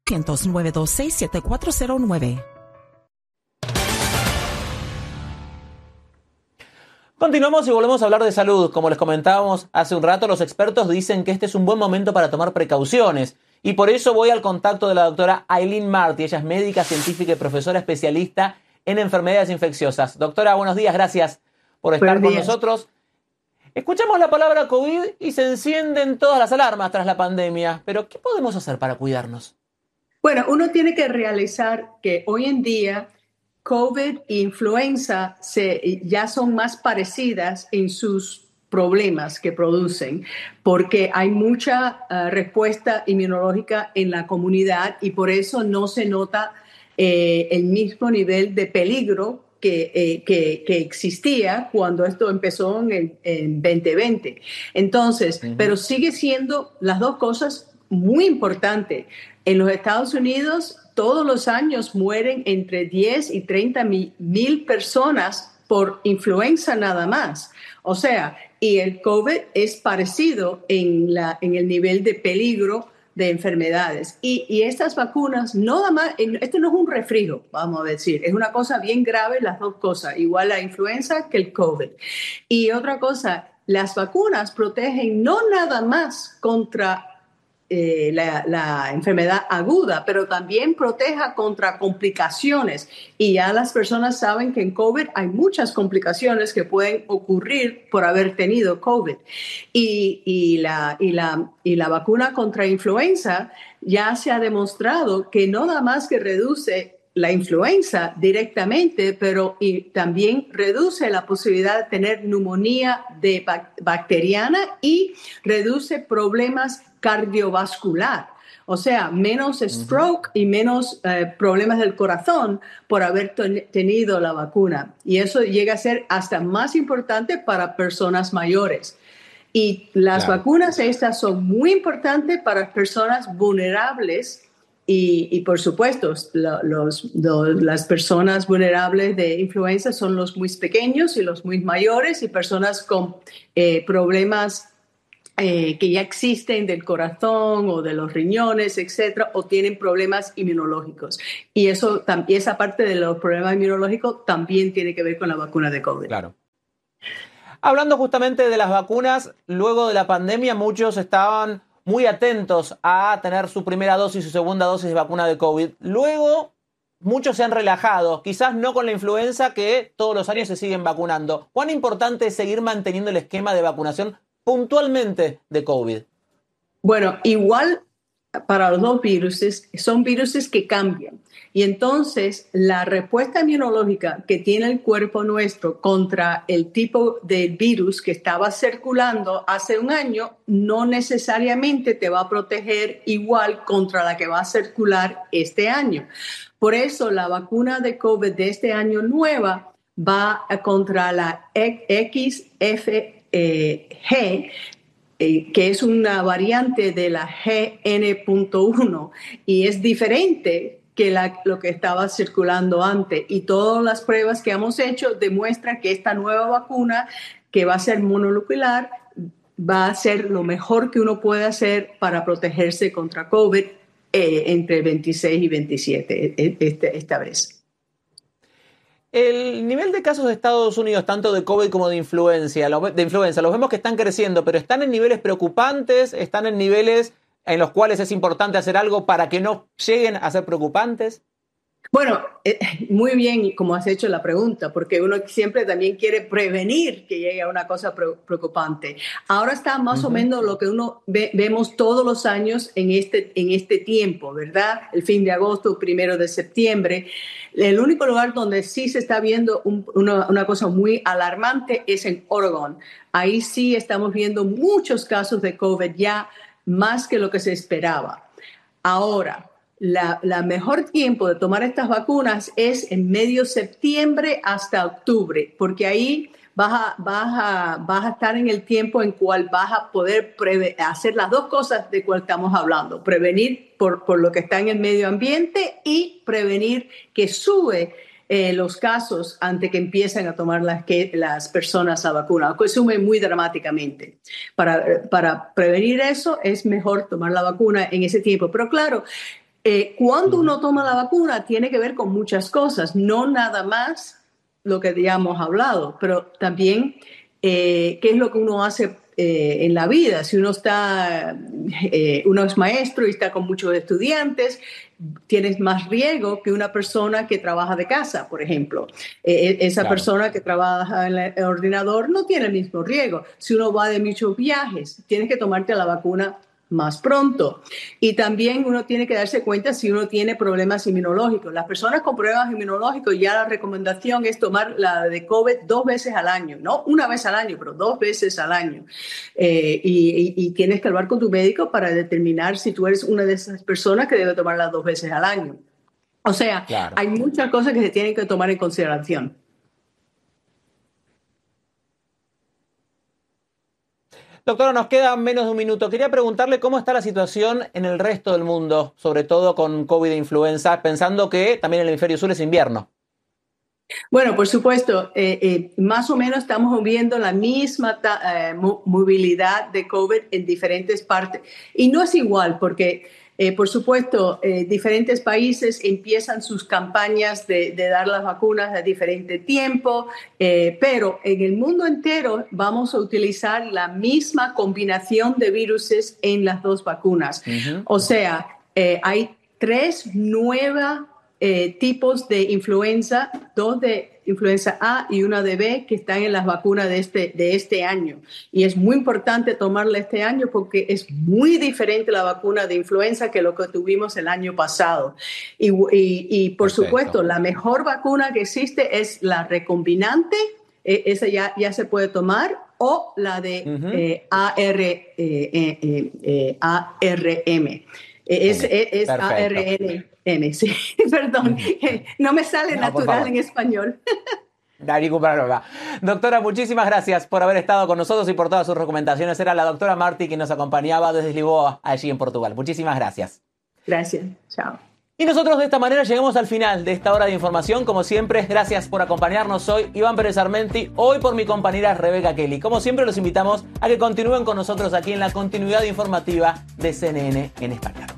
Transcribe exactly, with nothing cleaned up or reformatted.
nueve dos seis, siete cuatro cero nueve. Continuamos y volvemos a hablar de salud. Como les comentábamos hace un rato, los expertos dicen que este es un buen momento para tomar precauciones. Y por eso voy al contacto de la doctora Eileen Marty. Ella es médica, científica y profesora especialista en enfermedades infecciosas. Doctora, buenos días. Gracias por estar Buenos con días. nosotros. Escuchamos la palabra COVID y se encienden todas las alarmas tras la pandemia. Pero, ¿qué podemos hacer para cuidarnos? Bueno, uno tiene que realizar que hoy en día COVID e influenza se, ya son más parecidas en sus problemas que producen, porque hay mucha uh, respuesta inmunológica en la comunidad y por eso no se nota eh, el mismo nivel de peligro que, eh, que, que existía cuando esto empezó en el en veinte veinte. Entonces, uh-huh. pero sigue siendo las dos cosas muy importantes. En los Estados Unidos, todos los años mueren entre diez y treinta mil personas por influenza nada más. O sea, y el COVID es parecido en, la, en el nivel de peligro de enfermedades. Y, y estas vacunas, no nada más, esto no es un resfriado, vamos a decir, es una cosa bien grave las dos cosas, igual la influenza que el COVID. Y otra cosa, las vacunas protegen no nada más contra Eh, la, la enfermedad aguda, pero también proteja contra complicaciones. Y ya las personas saben que en COVID hay muchas complicaciones que pueden ocurrir por haber tenido COVID. Y, y, la, y, la, y la vacuna contra influenza ya se ha demostrado que no nada más que reduce la influenza directamente, pero y también reduce la posibilidad de tener neumonía de bacteriana y reduce problemas cardiovascular, o sea, menos stroke uh-huh. y menos eh, problemas del corazón por haber ten- tenido la vacuna. Y eso llega a ser hasta más importante para personas mayores. Y las claro. vacunas estas son muy importantes para personas vulnerables. Y, y por supuesto, lo, los, los, las personas vulnerables de influenza son los muy pequeños y los muy mayores y personas con eh, problemas eh, que ya existen del corazón o de los riñones, etcétera, o tienen problemas inmunológicos. Y eso, esa parte de los problemas inmunológicos también tiene que ver con la vacuna de COVID. Claro. Hablando justamente de las vacunas, luego de la pandemia muchos estaban muy atentos a tener su primera dosis y su segunda dosis de vacuna de COVID. Luego, muchos se han relajado, quizás no con la influenza, que todos los años se siguen vacunando. ¿Cuán importante es seguir manteniendo el esquema de vacunación puntualmente de COVID? Bueno, igual para los dos virus, son virus que cambian. Y entonces la respuesta inmunológica que tiene el cuerpo nuestro contra el tipo de virus que estaba circulando hace un año no necesariamente te va a proteger igual contra la que va a circular este año. Por eso la vacuna de COVID de este año nueva va contra la X F G, Eh, que es una variante de la G N punto uno y es diferente que la, lo que estaba circulando antes. Y todas las pruebas que hemos hecho demuestran que esta nueva vacuna, que va a ser mononuclear, va a ser lo mejor que uno puede hacer para protegerse contra COVID eh, entre veintiséis y veintisiete este, esta vez. El nivel de casos de Estados Unidos, tanto de COVID como de influenza, de influenza, los vemos que están creciendo, pero están en niveles preocupantes, están en niveles en los cuales es importante hacer algo para que no lleguen a ser preocupantes. Bueno, eh, muy bien como has hecho la pregunta, porque uno siempre también quiere prevenir que llegue a una cosa pre- preocupante. Ahora está más uh-huh. o menos lo que uno ve, vemos todos los años en este, en este tiempo, ¿verdad? El fin de agosto, primero de septiembre. El único lugar donde sí se está viendo un, una, una cosa muy alarmante es en Oregon. Ahí sí estamos viendo muchos casos de COVID ya más que lo que se esperaba. Ahora, La, la mejor tiempo de tomar estas vacunas es en medio septiembre hasta octubre, porque ahí vas a, vas a, vas a estar en el tiempo en cual vas a poder preve- hacer las dos cosas de cual estamos hablando, prevenir por, por lo que está en el medio ambiente y prevenir que sube eh, los casos antes que empiecen a tomar las, que, las personas la vacuna, que sube muy dramáticamente. Para, para prevenir eso es mejor tomar la vacuna en ese tiempo, pero claro, Eh, cuando uno toma la vacuna tiene que ver con muchas cosas, no nada más lo que ya hemos hablado, pero también eh, qué es lo que uno hace eh, en la vida. Si uno está, eh, uno es maestro y está con muchos estudiantes, tienes más riesgo que una persona que trabaja de casa, por ejemplo. Eh, esa Claro. persona que trabaja en el ordenador no tiene el mismo riesgo. Si uno va de muchos viajes, tienes que tomarte la vacuna más pronto. Y también uno tiene que darse cuenta si uno tiene problemas inmunológicos. Las personas con problemas inmunológicos, ya la recomendación es tomar la de COVID dos veces al año, no una vez al año, pero dos veces al año. Eh, y, y, y tienes que hablar con tu médico para determinar si tú eres una de esas personas que debe tomarla dos veces al año. O sea, Claro. hay muchas cosas que se tienen que tomar en consideración. Doctora, nos queda menos de un minuto. Quería preguntarle cómo está la situación en el resto del mundo, sobre todo con COVID e influenza, pensando que también en el hemisferio sur es invierno. Bueno, por supuesto, eh, eh, más o menos estamos viendo la misma ta- eh, mo- movilidad de COVID en diferentes partes. Y no es igual porque, eh, por supuesto, eh, diferentes países empiezan sus campañas de, de dar las vacunas a diferente tiempo, eh, pero en el mundo entero vamos a utilizar la misma combinación de viruses en las dos vacunas. Uh-huh. O sea, eh, hay tres nuevas Eh, tipos de influenza, dos de influenza A y una de B que están en las vacunas de este, de este año. Y es muy importante tomarla este año porque es muy diferente la vacuna de influenza que lo que tuvimos el año pasado. Y, y, y por Perfecto. Supuesto, la mejor vacuna que existe es la recombinante, eh, esa ya, ya se puede tomar, o la de uh-huh. eh, A R, eh, eh, eh, A R M. Es, es, es A R N M, sí, perdón, no me sale no, natural en español. No hay ningún problema. Doctora, muchísimas gracias por haber estado con nosotros y por todas sus recomendaciones. Era la doctora Martí quien nos acompañaba desde Lisboa, allí en Portugal. Muchísimas gracias. Gracias, chao. Y nosotros de esta manera llegamos al final de esta hora de información. Como siempre, gracias por acompañarnos. Soy Iván Pérez Armenti, hoy por mi compañera Rebeca Kelly. Como siempre, los invitamos a que continúen con nosotros aquí en la continuidad informativa de C N N en español.